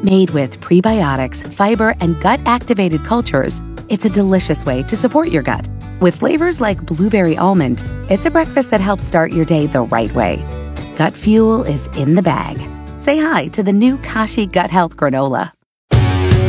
Made with prebiotics, fiber, and gut-activated cultures, it's a delicious way to support your gut. With flavors like blueberry almond, it's a breakfast that helps start your day the right way. Gut Fuel is in the bag. Say hi to the new Kashi Gut Health Granola.